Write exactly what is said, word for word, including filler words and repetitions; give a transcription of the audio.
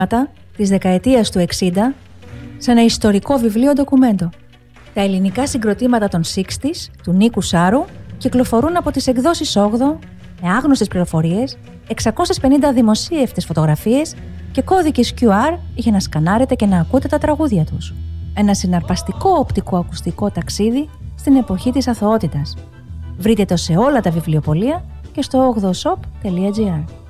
της δεκαετίας του εξήντα σε ένα ιστορικό βιβλίο ντοκουμέντο. Τα ελληνικά συγκροτήματα των εξήντα του Νίκου Σάρου κυκλοφορούν από τις εκδόσεις όγδοο με άγνωστες πληροφορίες, εξακόσιες πενήντα δημοσίευτες φωτογραφίες και κώδικες κιου αρ για να σκανάρετε και να ακούτε τα τραγούδια τους. Ένα συναρπαστικό οπτικό-ακουστικό ταξίδι στην εποχή της αθωότητας. Βρείτε το σε όλα τα βιβλιοπωλεία και στο όγδοο σοπ τελεία τζι άρ.